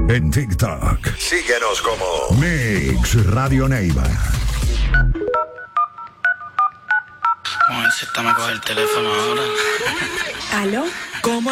En TikTok. Síguenos como Mix Radio Neiva. Vamos a ver si esta me coge el teléfono ahora. ¿Aló? ¿Cómo